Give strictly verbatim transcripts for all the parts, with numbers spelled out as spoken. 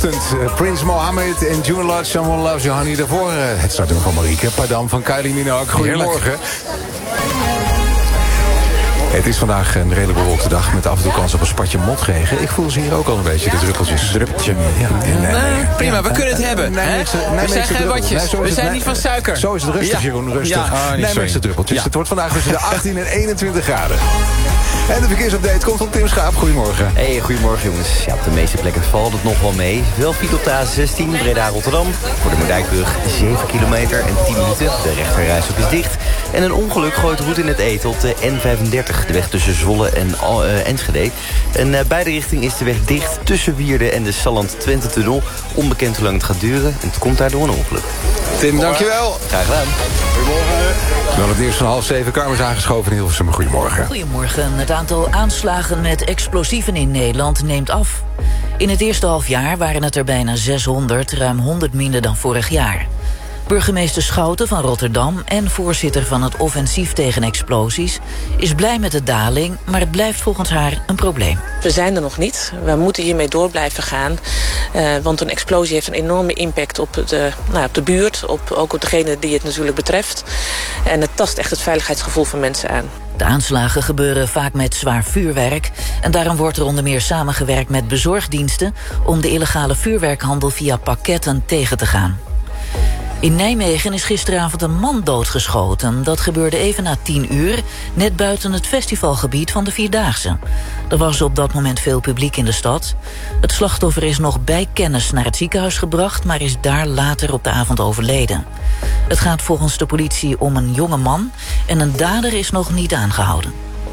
ochtend. Uh, Prins Mohammed en June Lodge, Someone Loves You Honey. Daarvoor uh, het starten van Marieke Padam van Kylie Minogue. Goedemorgen. Het is vandaag een redelijk bewolkte dag met af en toe kans op een spatje motregen. Ik voel ze hier ook al een beetje, de druppeltjes. Druppeltje. Ja, en, uh, prima, we kunnen het hebben. Nijmeegse, we zijn geen watjes, nee, we zijn niet van suiker. Zo is het rustig, ja. Jeroen, rustig. Ja. Oh, Nijmeegse druppeltjes. Ja. Het wordt vandaag tussen de achttien en eenentwintig graden. En de verkeersupdate komt van Tim Schaap. Goedemorgen. Hey, goedemorgen jongens. Ja, op de meeste plekken valt het nog wel mee. Wel file op de A zestien, Breda-Rotterdam. Voor de Moerdijkbrug zeven kilometer en tien minuten. De rechterrijstrook is dicht. En een ongeluk gooit route in het eten op de N vijfendertig. De weg tussen Zwolle en uh, Enschede. En uh, beide richtingen is de weg dicht tussen Wierden en de Salland-Twente-tunnel. Onbekend hoe lang het gaat duren. En het komt daardoor een ongeluk. Tim, dankjewel. Graag gedaan. Goedemorgen. Dan het nieuws van half zeven. Kamers aangeschoven in Hilversum. Goedemorgen. Goedemorgen. Het aantal aanslagen met explosieven in Nederland neemt af. In het eerste halfjaar waren het er bijna zeshonderd, ruim honderd minder dan vorig jaar. Burgemeester Schouten van Rotterdam en voorzitter van het offensief tegen explosies is blij met de daling, maar het blijft volgens haar een probleem. We zijn er nog niet. We moeten hiermee door blijven gaan. Uh, want een explosie heeft een enorme impact op de, nou, op de buurt, op, ook op degene die het natuurlijk betreft. En het tast echt het veiligheidsgevoel van mensen aan. De aanslagen gebeuren vaak met zwaar vuurwerk en daarom wordt er onder meer samengewerkt met bezorgdiensten om de illegale vuurwerkhandel via pakketten tegen te gaan. In Nijmegen is gisteravond een man doodgeschoten. Dat gebeurde even na tien uur, net buiten het festivalgebied van de Vierdaagse. Er was op dat moment veel publiek in de stad. Het slachtoffer is nog bij kennis naar het ziekenhuis gebracht, maar is daar later op de avond overleden. Het gaat volgens de politie om een jonge man en een dader is nog niet aangehouden.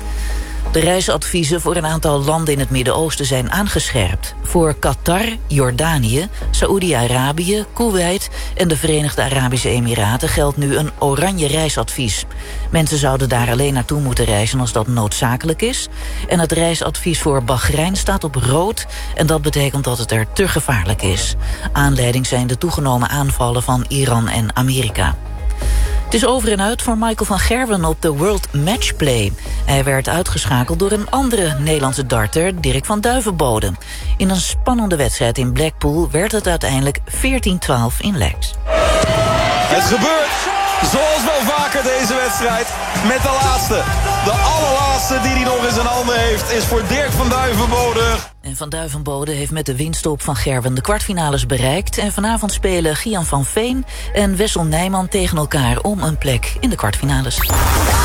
De reisadviezen voor een aantal landen in het Midden-Oosten zijn aangescherpt. Voor Qatar, Jordanië, Saoedi-Arabië, Koeweit en de Verenigde Arabische Emiraten geldt nu een oranje reisadvies. Mensen zouden daar alleen naartoe moeten reizen als dat noodzakelijk is. En het reisadvies voor Bahrein staat op rood en dat betekent dat het er te gevaarlijk is. Aanleiding zijn de toegenomen aanvallen van Iran en Amerika. Het is over en uit voor Michael van Gerwen op de World Matchplay. Hij werd uitgeschakeld door een andere Nederlandse darter, Dirk van Duivenbode. In een spannende wedstrijd in Blackpool werd het uiteindelijk veertien twaalf in Lex. Het gebeurt zoals wel vaker deze wedstrijd met de laatste. De allerlaatste die hij nog in zijn handen heeft is voor Dirk van Duivenbode. En Van Duivenbode heeft met de winst op Van Gerwen de kwartfinales bereikt. En vanavond spelen Gian van Veen en Wessel Nijman tegen elkaar om een plek in de kwartfinales.